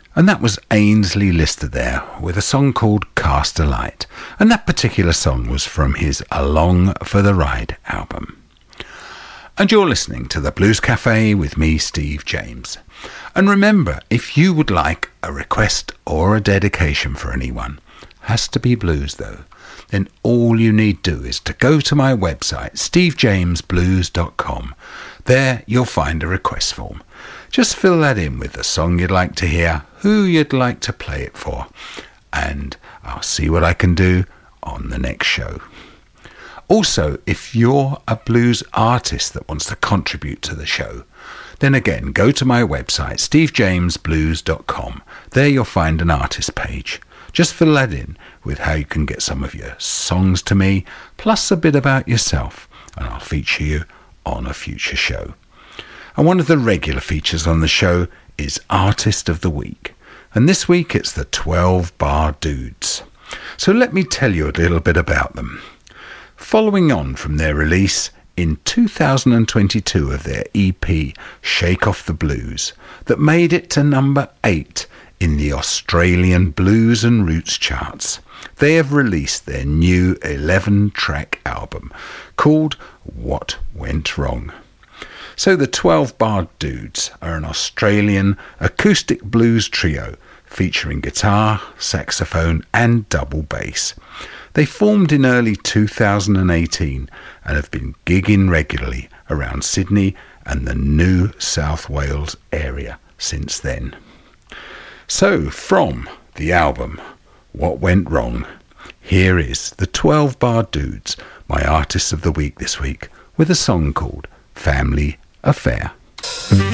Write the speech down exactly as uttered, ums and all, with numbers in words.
And that was Ainsley Lister there with a song called Cast a Light. And that particular song was from his Along for the Ride album. And you're listening to the Blues Cafe with me, Steve James. And remember, if you would like a request or a dedication for anyone, has to be blues though, then all you need do is to go to my website, steve james blues dot com. There you'll find a request form. Just fill that in with the song you'd like to hear, who you'd like to play it for, and I'll see what I can do on the next show. Also, if you're a blues artist that wants to contribute to the show, then again, go to my website, steve james blues dot com. There you'll find an artist page. Just fill that in with how you can get some of your songs to me, plus a bit about yourself, and I'll feature you on a future show. And one of the regular features on the show is Artist of the Week. And this week it's the twelve Bar Dudes. So let me tell you a little bit about them. Following on from their release in two thousand twenty-two of their E P Shake Off the Blues, that made it to number eight in the Australian Blues and Roots charts, they have released their new eleven-track album called What Went Wrong. So the twelve Bar Dudes are an Australian acoustic blues trio featuring guitar, saxophone and double bass. They formed in early two thousand eighteen and have been gigging regularly around Sydney and the New South Wales area since then. So from the album What Went Wrong, here is the twelve Bar Dudes, my Artists of the Week this week, with a song called Family Affair.